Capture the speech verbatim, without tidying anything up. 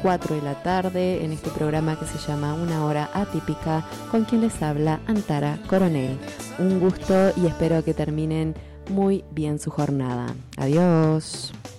cuatro de la tarde en este programa que se llama Una Hora Atípica, con quien les habla Antara Coronel. Un gusto y espero que terminen muy bien su jornada. Adiós.